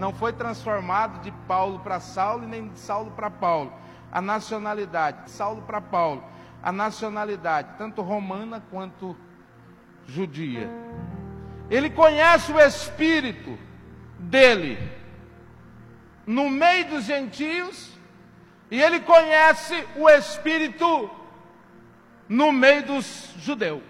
não foi transformado de Paulo para Saulo e nem de Saulo para Paulo. A nacionalidade, de Saulo para Paulo, a nacionalidade, tanto romana quanto judia. Ele conhece o espírito dele no meio dos gentios, e ele conhece o espírito no meio dos judeus.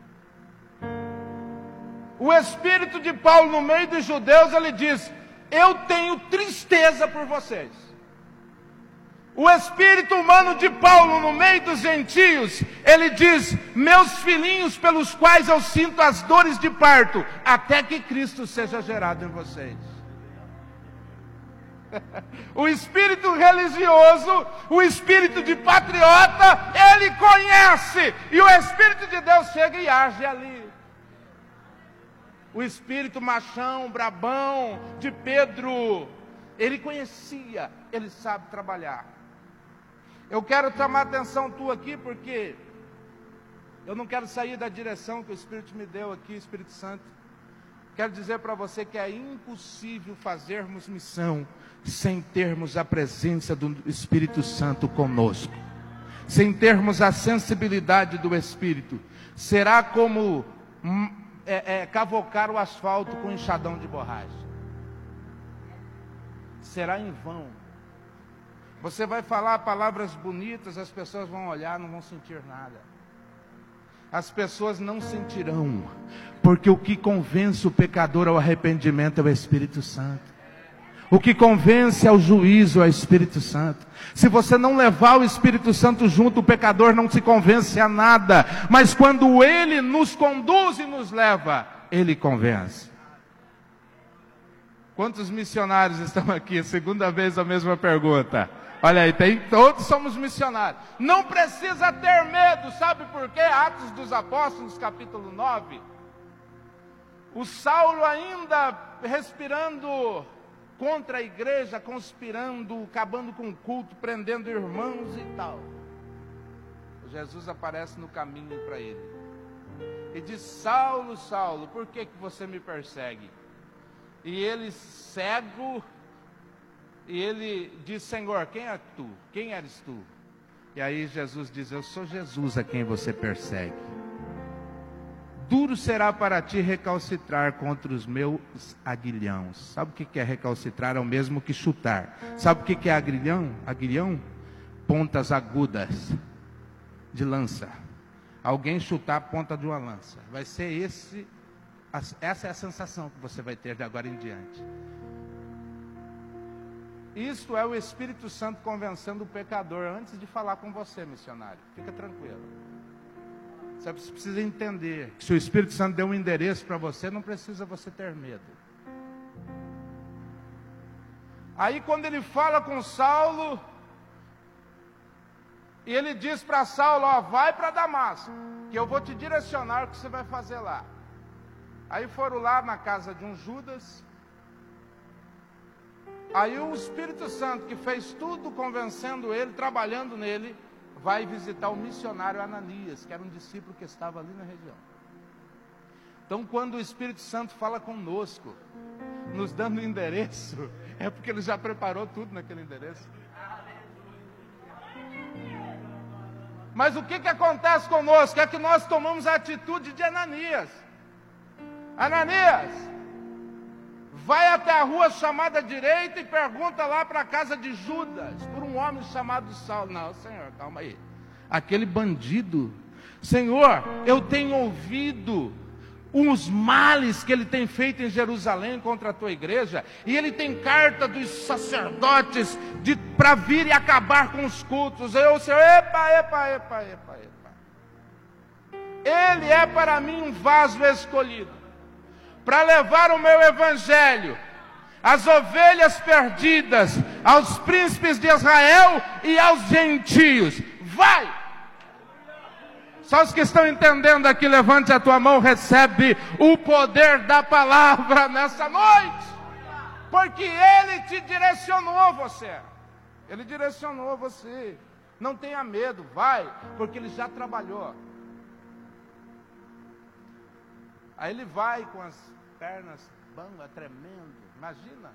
O espírito de Paulo no meio dos judeus, ele diz: eu tenho tristeza por vocês. O espírito humano de Paulo no meio dos gentios, ele diz: meus filhinhos pelos quais eu sinto as dores de parto, até que Cristo seja gerado em vocês. O espírito religioso, o espírito de patriota, ele conhece, e o Espírito de Deus chega e age ali. O espírito machão, brabão, de Pedro, ele conhecia, ele sabe trabalhar. Eu quero chamar a atenção tua aqui, porque eu não quero sair da direção que o Espírito me deu aqui, Espírito Santo. Quero dizer para você que é impossível fazermos missão sem termos a presença do Espírito Santo conosco, sem termos a sensibilidade do Espírito. Será como cavocar o asfalto com enxadão de borracha. Será em vão. Você vai falar palavras bonitas, as pessoas vão olhar, não vão sentir nada. As pessoas não sentirão, porque o que convence o pecador ao arrependimento é o Espírito Santo. O que convence ao juízo é o Espírito Santo. Se você não levar o Espírito Santo junto, o pecador não se convence a nada. Mas quando Ele nos conduz e nos leva, Ele convence. Quantos missionários estão aqui? Segunda vez a mesma pergunta. Olha aí, todos somos missionários. Não precisa ter medo, sabe por quê? Atos dos Apóstolos, capítulo 9. O Saulo ainda respirando contra a igreja, conspirando, acabando com o culto, prendendo irmãos e tal. Jesus aparece no caminho para ele e diz: Saulo, Saulo, por que você me persegue? E ele, cego, e ele diz: Senhor, quem é tu? Quem eres tu? E aí Jesus diz: eu sou Jesus a quem você persegue. Duro será para ti recalcitrar contra os meus aguilhões. Sabe o que é recalcitrar? É o mesmo que chutar. Sabe o que é aguilhão? Aguilhão? Pontas agudas de lança. Alguém chutar a ponta de uma lança. Vai ser essa é a sensação que você vai ter de agora em diante. Isto é o Espírito Santo convencendo o pecador antes de falar com você, missionário. Fica tranquilo. Você precisa entender que se o Espírito Santo deu um endereço para você, não precisa você ter medo. Aí quando ele fala com Saulo, e ele diz para Saulo: ó, vai para Damasco, que eu vou te direcionar o que você vai fazer lá. Aí foram lá na casa de um Judas. Aí o Espírito Santo, que fez tudo convencendo ele, trabalhando nele, vai visitar o missionário Ananias, que era um discípulo que estava ali na região. Então, quando o Espírito Santo fala conosco, nos dando o endereço, é porque ele já preparou tudo naquele endereço. Mas o que acontece conosco? É que nós tomamos a atitude de Ananias. Ananias, vai até a rua chamada direita e pergunta lá para a casa de Judas, por um homem chamado Saulo. Não, Senhor, calma aí. Aquele bandido, Senhor, eu tenho ouvido os males que ele tem feito em Jerusalém contra a tua igreja, e ele tem carta dos sacerdotes para vir e acabar com os cultos. Eu, Senhor, epa. Ele é para mim um vaso escolhido, para levar o meu evangelho às ovelhas perdidas, aos príncipes de Israel e aos gentios. Vai! Só os que estão entendendo aqui, levante a tua mão, recebe o poder da palavra nessa noite, porque Ele te direcionou você. Ele direcionou você. Não tenha medo, vai, porque Ele já trabalhou. Aí ele vai com as pernas bamba, tremendo. Imagina,